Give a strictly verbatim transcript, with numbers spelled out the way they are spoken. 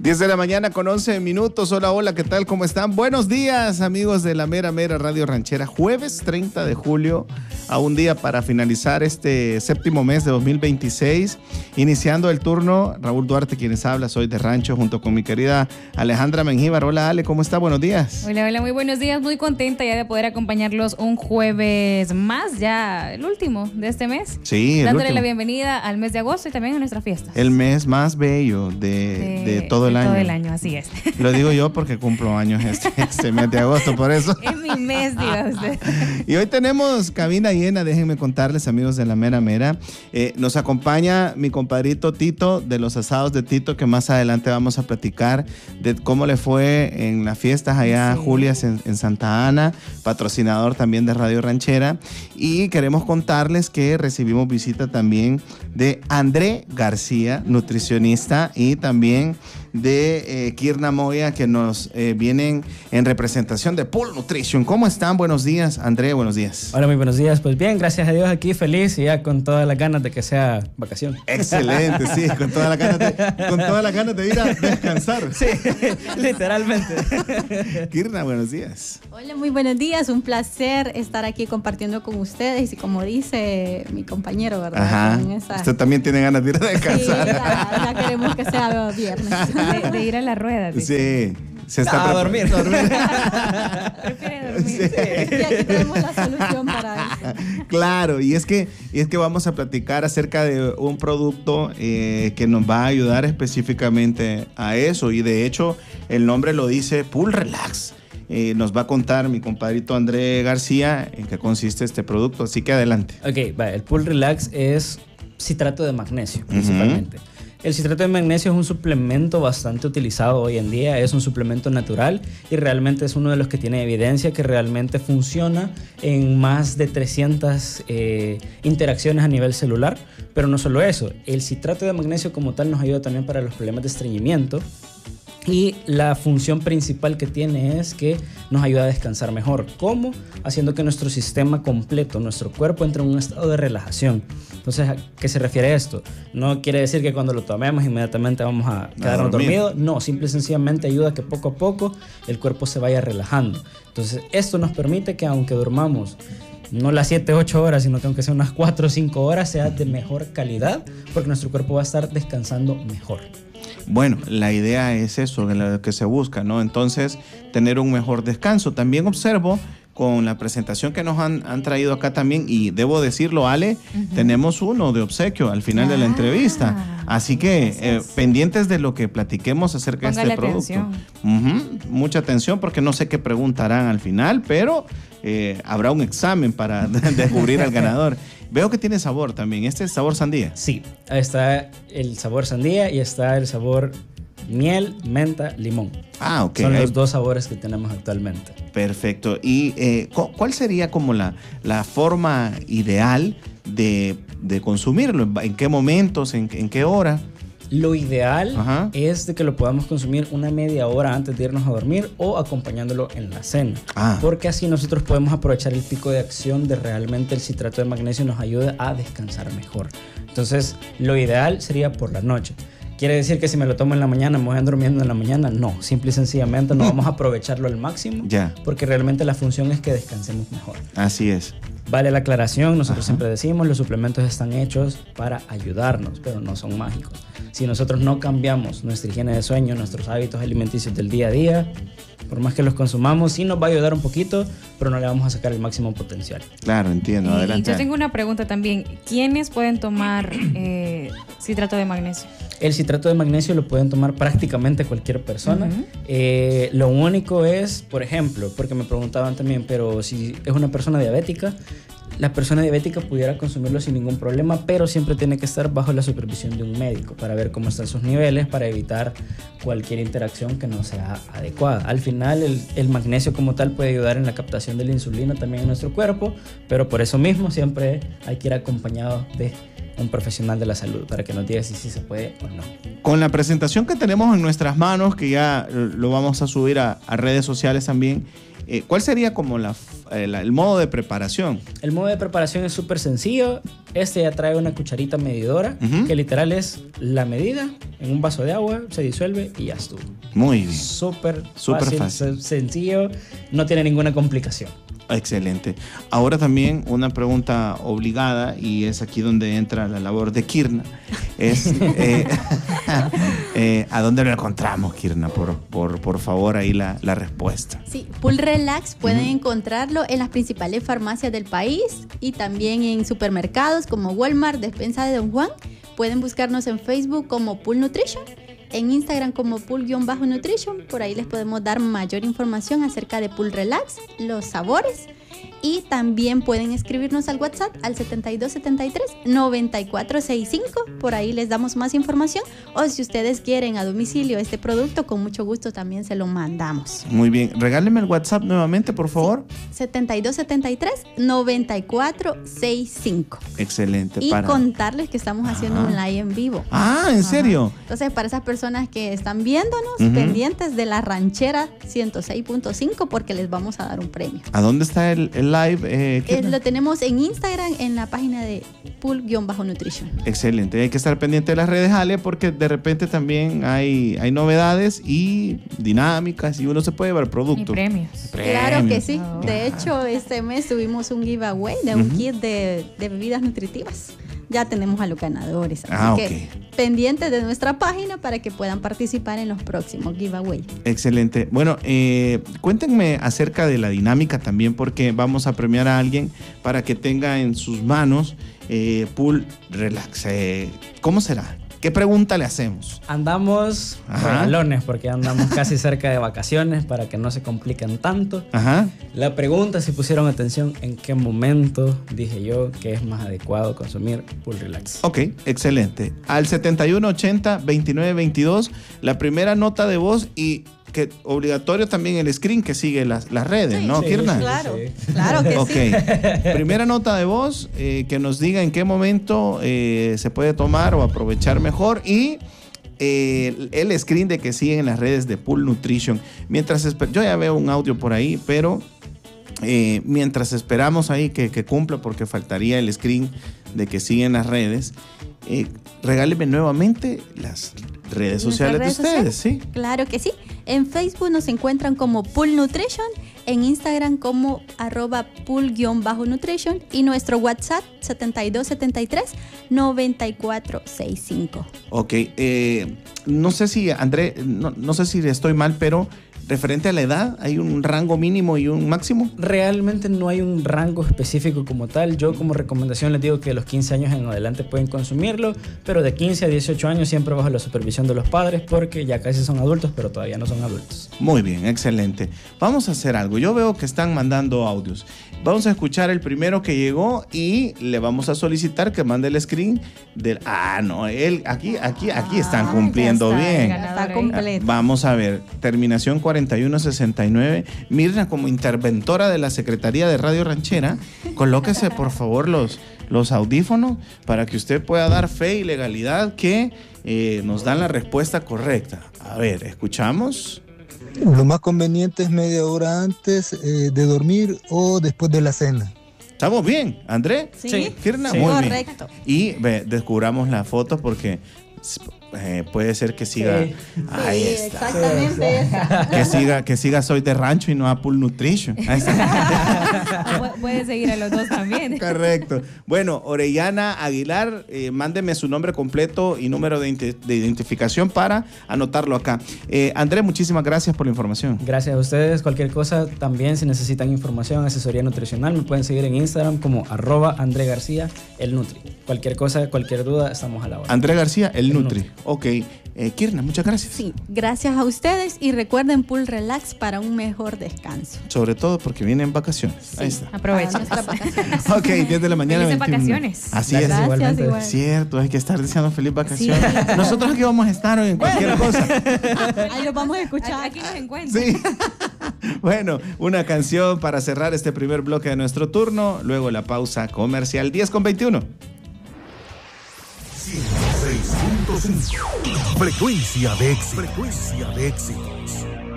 diez de la mañana con once minutos. Hola, hola, ¿qué tal? ¿Cómo están? Buenos días, amigos de la Mera Mera Radio Ranchera. Jueves treinta de julio, a un día para finalizar este séptimo mes de dos mil veintiséis. Iniciando el turno, Raúl Duarte, quienes habla, soy de Rancho, junto con mi querida Alejandra Mengíbar. Hola, Ale, ¿cómo está? Buenos días. Hola, hola, muy buenos días. Muy contenta ya de poder acompañarlos un jueves más, ya el último de este mes. Sí, el Dándole último. La bienvenida al mes de agosto y también a nuestras fiestas. El mes más bello de, de, de todo el de año. Todo el año, así es. Lo digo yo porque cumplo años este, este mes de agosto, por eso. Es mi mes, diga usted. Y hoy tenemos cabina llena, déjenme contarles, amigos de la Mera Mera. Eh, nos acompaña mi compadrito Tito de los asados de Tito, que más adelante vamos a platicar de cómo le fue en las fiestas allá, sí. Julias en, en Santa Ana, patrocinador también de Radio Ranchera. Y queremos contarles que recibimos visita también de André García, nutricionista, y también de eh, Kirna Moya, que nos eh, vienen en representación de Pool Nutrition. ¿Cómo están? Buenos días, André, buenos días. Hola, muy buenos días. Pues bien, gracias a Dios aquí feliz y ya con todas las ganas de que sea vacación. Excelente, sí, con todas las ganas de, con todas las ganas de ir a descansar. Sí, literalmente. Kirna, buenos días. Hola, muy buenos días. Un placer estar aquí compartiendo con ustedes y como dice mi compañero, ¿verdad? Ajá. Esa... Usted también tiene ganas de ir a descansar. Sí, ya, ya queremos que sea viernes. De, de ir a la rueda. Tío. Sí. Se está a dormir. dormir. Prefiere dormir. Sí. Y aquí tenemos la solución para eso. Claro, y es que, y es que vamos a platicar acerca de un producto eh, que nos va a ayudar específicamente a eso. Y de hecho, el nombre lo dice Pool Relax. Eh, nos va a contar mi compadrito André García en qué consiste este producto. Así que adelante. Ok, va, el Pool Relax es citrato de magnesio, principalmente. Uh-huh. El citrato de magnesio es un suplemento bastante utilizado hoy en día, es un suplemento natural y realmente es uno de los que tiene evidencia que realmente funciona en más de trescientas eh, interacciones a nivel celular, pero no solo eso, el citrato de magnesio como tal nos ayuda también para los problemas de estreñimiento. Y la función principal que tiene es que nos ayuda a descansar mejor. ¿Cómo? Haciendo que nuestro sistema completo, nuestro cuerpo, entre en un estado de relajación. Entonces, ¿a qué se refiere esto? No quiere decir que cuando lo tomemos inmediatamente vamos a quedarnos dormidos. No, simple y sencillamente ayuda a que poco a poco el cuerpo se vaya relajando. Entonces, esto nos permite que aunque durmamos no las siete, ocho horas, sino que aunque sea unas cuatro o cinco horas, sea de mejor calidad, porque nuestro cuerpo va a estar descansando mejor. Bueno, la idea es eso, lo que se busca, ¿no? Entonces, tener un mejor descanso. También observo con la presentación que nos han, han traído acá también, y debo decirlo, Ale, uh-huh. tenemos uno de obsequio al final ah, de la entrevista. Así que eh, pendientes de lo que platiquemos acerca Póngale de este producto. Uh-huh. Mucha atención porque no sé qué preguntarán al final, pero eh, habrá un examen para descubrir al ganador. Veo que tiene sabor también. ¿Este es sabor sandía? Sí, está el sabor sandía y está el sabor miel, menta, limón. Ah, ok. Son los dos sabores que tenemos actualmente. Perfecto. ¿Y eh, cuál sería como la, la forma ideal de, de consumirlo? ¿En qué momentos? ¿En, en qué hora? Lo ideal Ajá. es de que lo podamos consumir una media hora antes de irnos a dormir o acompañándolo en la cena. Ah. Porque así nosotros podemos aprovechar el pico de acción de realmente el citrato de magnesio nos ayuda a descansar mejor. Entonces, lo ideal sería por la noche. ¿Quiere decir que si me lo tomo en la mañana me voy a durmiendo en la mañana? No, simple y sencillamente no vamos a aprovecharlo al máximo. Ya. Porque realmente la función es que descansemos mejor. Así es. Vale la aclaración, nosotros Ajá. siempre decimos, los suplementos están hechos para ayudarnos, pero no son mágicos. Si nosotros no cambiamos nuestra higiene de sueño, nuestros hábitos alimenticios del día a día, por más que los consumamos, sí nos va a ayudar un poquito, pero no le vamos a sacar el máximo potencial. Claro, entiendo. Adelante. Y yo tengo una pregunta también. ¿Quiénes pueden tomar eh, citrato de magnesio? El citrato de magnesio lo pueden tomar prácticamente cualquier persona. Uh-huh. Eh, lo único es, por ejemplo, porque me preguntaban también, pero si es una persona diabética, la persona diabética pudiera consumirlo sin ningún problema, pero siempre tiene que estar bajo la supervisión de un médico para ver cómo están sus niveles, para evitar cualquier interacción que no sea adecuada. Al final, el, el magnesio como tal puede ayudar en la captación de la insulina también en nuestro cuerpo, pero por eso mismo siempre hay que ir acompañado de un profesional de la salud para que nos diga si sí se puede o no. Con la presentación que tenemos en nuestras manos, que ya lo vamos a subir a, a redes sociales también, Eh, ¿Cuál sería como la, el, el modo de preparación? El modo de preparación es súper sencillo. Este ya trae una cucharita medidora, uh-huh. que literal es la medida en un vaso de agua, se disuelve y ya estuvo. Muy bien. Súper Súper fácil, fácil, sencillo, no tiene ninguna complicación. Excelente. Ahora también una pregunta obligada, y es aquí donde entra la labor de Kirna, es eh, eh, ¿a dónde lo encontramos, Kirna? Por, por, por favor, ahí la, la respuesta. Sí, Pool Relax pueden Uh-huh. encontrarlo en las principales farmacias del país y también en supermercados como Walmart, Despensa de Don Juan. Pueden buscarnos en Facebook como Pool Nutrition, en Instagram como Pool-Nutrition. Por ahí les podemos dar mayor información acerca de Pool Relax, los sabores. Y también pueden escribirnos al WhatsApp al setenta y dos setenta y tres noventa y cuatro sesenta y cinco. Por ahí les damos más información. O si ustedes quieren a domicilio este producto, con mucho gusto también se lo mandamos. Muy bien. Regáleme el WhatsApp nuevamente, por favor. Sí. setenta y dos setenta y tres noventa y cuatro sesenta y cinco. Excelente. Y para... contarles que estamos haciendo Ajá. un live en vivo. Ah, ¿en serio? Ajá. Entonces, para esas personas que están viéndonos, Uh-huh. pendientes de la ranchera ciento seis punto cinco, porque les vamos a dar un premio. ¿A dónde está el, el live? Eh, Eh, lo tenemos en Instagram, en la página de Pool-Nutrition. Excelente. Hay que estar pendiente de las redes, Ale, porque de repente también hay, hay novedades y dinámicas y uno se puede llevar productos. Y premios. Claro que sí. Oh. De hecho, este mes tuvimos un giveaway de un Uh-huh. kit de, de bebidas nutritivas. Ya tenemos a los ganadores. Así Ah, que ok. pendientes de nuestra página para que puedan participar en los próximos giveaway. Excelente. Bueno, eh, cuéntenme acerca de la dinámica también, porque vamos a premiar a alguien para que tenga en sus manos eh, Pool Relax. Eh, ¿Cómo será? ¿Qué pregunta le hacemos? Andamos Ajá. regalones porque andamos casi cerca de vacaciones para que no se compliquen tanto. Ajá. La pregunta, si pusieron atención, ¿en qué momento dije yo que es más adecuado consumir Pool Relax? Ok, excelente. Al setenta y uno ochenta veintinueve veintidós, la primera nota de voz, y que obligatorio también el screen que sigue las, las redes, Sí, ¿no, sí, Kirna? Claro, Sí. claro que Ok. sí. Primera nota de voz, eh, que nos diga en qué momento eh, se puede tomar o aprovechar mejor, y eh, el screen de que siguen las redes de Pool Nutrition. Mientras esper- yo ya veo un audio por ahí, pero eh, mientras esperamos ahí que, que cumpla, porque faltaría el screen de que siguen las redes, eh, regáleme nuevamente las redes sociales de Nuestras ustedes, redes ¿sí? Claro que sí. En Facebook nos encuentran como Pool Nutrition, en Instagram como arroba pool-nutrition y nuestro WhatsApp setenta y dos setenta y tres noventa y cuatro sesenta y cinco. Ok, eh, no sé si, André, no, no sé si estoy mal, pero referente a la edad, ¿hay un rango mínimo y un máximo? Realmente no hay un rango específico como tal. Yo como recomendación les digo que de los quince años en adelante pueden consumirlo, pero de quince a dieciocho años siempre bajo la supervisión de los padres, porque ya casi son adultos, pero todavía no son adultos. Muy bien, excelente. Vamos a hacer algo. Yo veo que están mandando audios. Vamos a escuchar el primero que llegó y le vamos a solicitar que mande el screen del... Ah, no, él, aquí, aquí, aquí están Ah, cumpliendo ya está, bien. ganador Está ahí. completo. Vamos a ver, terminación cuarenta y uno sesenta y nueve. Mirna, como interventora de la Secretaría de Radio Ranchera, colóquese por favor los, los audífonos para que usted pueda dar fe y legalidad que eh, nos dan la respuesta correcta. A ver, escuchamos. Lo más conveniente es media hora antes eh, de dormir o después de la cena. ¿Estamos bien, André? Sí, Kirna, Sí. muy correcto. bien. Y ve, descubramos las fotos porque eh, puede ser que siga... Sí. Ahí Sí, está. exactamente esa. Que siga, que siga Soy de Rancho y no a Pool Nutrition. Ahí está. Pu- Puede seguir a los dos también. Correcto. Bueno, Orellana Aguilar, eh, mándeme su nombre completo y número de, inte- de identificación para anotarlo acá. Eh, André, muchísimas gracias por la información. Gracias a ustedes. Cualquier cosa, también si necesitan información, asesoría nutricional, me pueden seguir en Instagram como arroba André García, el Nutri. Cualquier cosa, cualquier duda, estamos a la hora. André García, el, El Nutri. Nutri. Ok. Eh, Kirna, muchas gracias. Sí, gracias a ustedes y recuerden Pool Relax para un mejor descanso. Sobre todo porque vienen vacaciones. Ahí está. Aprovechen. Para nuestras vacaciones. Ok, diez de la mañana. Felices veintiuno. vacaciones. Así Gracias, es. Gracias, igualmente. igual. Cierto, hay que estar deseando feliz vacaciones. Sí. Nosotros aquí vamos a estar en cualquier cosa. Ahí lo vamos a escuchar. Aquí nos encuentran. Sí. Bueno, una canción para cerrar este primer bloque de nuestro turno, luego la pausa comercial. diez con veintiuno. ciento seis punto cinco. Frecuencia de éxito. Frecuencia de éxito.